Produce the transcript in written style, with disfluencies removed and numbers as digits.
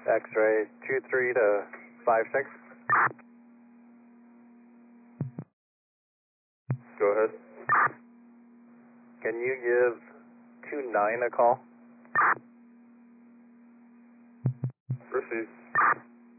X-ray 23 to 56. Go ahead. Can you give 29 a call? Proceed.